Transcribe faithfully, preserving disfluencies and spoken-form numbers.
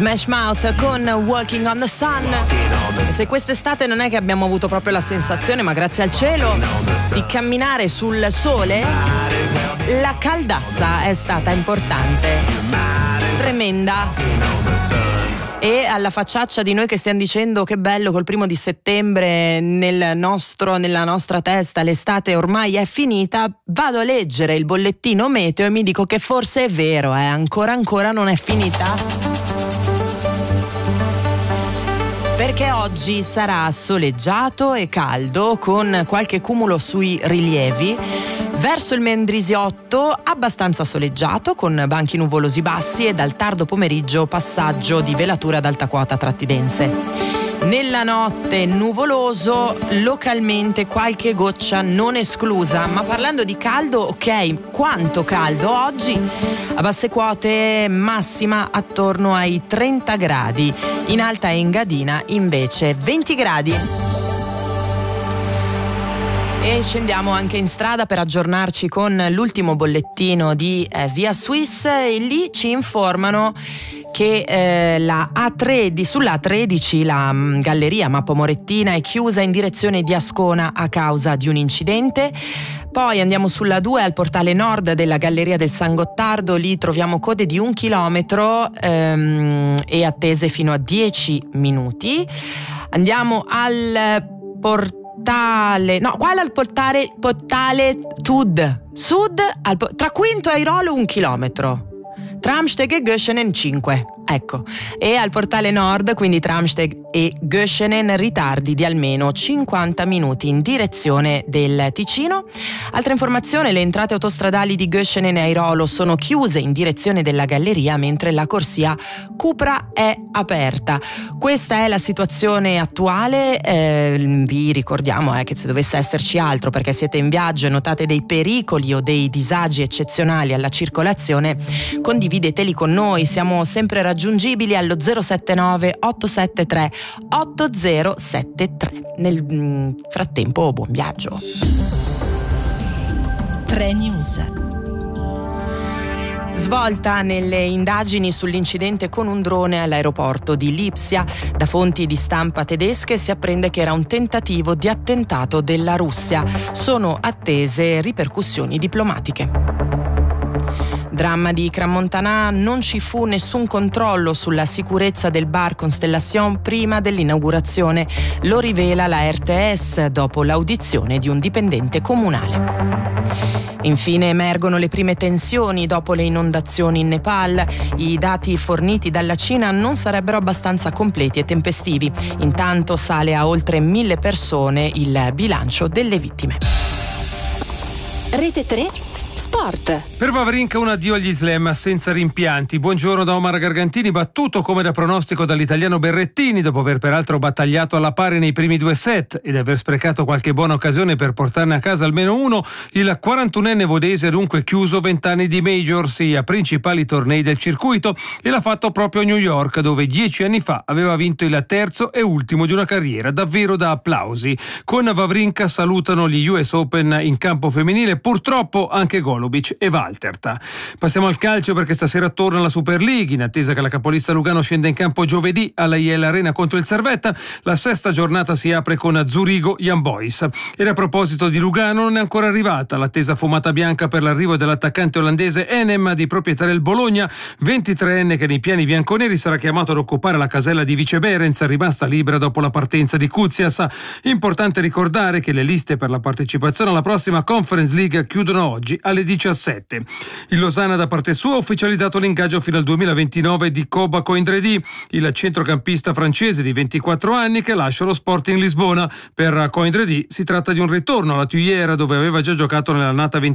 Smash Mouth con Walking on the Sun. E se quest'estate non è che abbiamo avuto proprio la sensazione, ma grazie al cielo, di camminare sul sole, la caldazza è stata importante, tremenda. E alla facciaccia di noi che stiamo dicendo che bello col primo di settembre nel nostro, nella nostra testa l'estate ormai è finita, vado a leggere il bollettino meteo e mi dico che forse è vero, eh, ancora ancora non è finita. Perché oggi sarà soleggiato e caldo con qualche cumulo sui rilievi. Verso il Mendrisiotto abbastanza soleggiato con banchi nuvolosi bassi e dal tardo pomeriggio passaggio di velature ad alta quota tratti dense. Nella notte nuvoloso, localmente qualche goccia non esclusa, ma parlando di caldo, ok, quanto caldo oggi? A basse quote massima attorno ai trenta gradi, in Alta Engadina invece venti gradi. E scendiamo anche in strada per aggiornarci con l'ultimo bollettino di eh, Via Swiss, e lì ci informano che eh, la A tredici, sulla A tredici la mh, galleria Mappo Morettina è chiusa in direzione di Ascona a causa di un incidente. Poi andiamo sulla due al portale nord della Galleria del San Gottardo, lì troviamo code di un chilometro ehm, e attese fino a dieci minuti. Andiamo al portale Portale, no, qua al portale, portale Sud, Sud al, tra Quinto e Airolo un chilometro, Tramsteg e Göschenen cinque, ecco, e al portale nord, quindi Tramsteg e Göschenen, ritardi di almeno cinquanta minuti in direzione del Ticino. Altra informazione, le entrate autostradali di Göschenen e Airolo sono chiuse in direzione della galleria, mentre la corsia Cupra è aperta. Questa è la situazione attuale, eh, vi ricordiamo eh, che se dovesse esserci altro, perché siete in viaggio e notate dei pericoli o dei disagi eccezionali alla circolazione, condivideteli con noi, siamo sempre raggiungibili allo zero sette nove otto sette tre otto zero sette tre. Nel mh, frattempo buon viaggio. tre News. Svolta nelle indagini sull'incidente con un drone all'aeroporto di Lipsia. Da fonti di stampa tedesche si apprende che era un tentativo di attentato della Russia. Sono attese ripercussioni diplomatiche. Dramma di Crans-Montana, non ci fu nessun controllo sulla sicurezza del bar Constellation prima dell'inaugurazione, lo rivela la R T S dopo l'audizione di un dipendente comunale. Infine emergono le prime tensioni dopo le inondazioni in Nepal. I dati forniti dalla Cina non sarebbero abbastanza completi e tempestivi. Intanto sale a oltre mille persone il bilancio delle vittime. Rete tre Sport. Per Wawrinka un addio agli slam senza rimpianti. Buongiorno da Omar Gargantini, battuto come da pronostico dall'italiano Berrettini dopo aver peraltro battagliato alla pari nei primi due set ed aver sprecato qualche buona occasione per portarne a casa almeno uno. Il quarantunenne vodese ha dunque chiuso vent'anni di majors, i principali tornei del circuito, e l'ha fatto proprio a New York, dove dieci anni fa aveva vinto il terzo e ultimo di una carriera davvero da applausi. Con Wawrinka salutano gli U S Open in campo femminile, purtroppo anche Golubic e Valterta. Passiamo al calcio, perché stasera torna la Super League, in attesa che la capolista Lugano scenda in campo giovedì alla I L Arena contro il Servetta. La sesta giornata si apre con Zurigo Young Boys. E a proposito di Lugano, non è ancora arrivata l'attesa fumata bianca per l'arrivo dell'attaccante olandese Enem, di proprietà del Bologna, ventitreenne che nei piani bianconeri sarà chiamato ad occupare la casella di Vice Behrens, rimasta libera dopo la partenza di Kuzias. Importante ricordare che le liste per la partecipazione alla prossima Conference League chiudono oggi alle diciassette. Il Losanna da parte sua ha ufficializzato l'ingaggio fino al duemilaventinove di Koba Coindredi, il centrocampista francese di ventiquattro anni che lascia lo Sporting Lisbona. Per Coindredi si tratta di un ritorno alla Tuiera, dove aveva già giocato nell'annata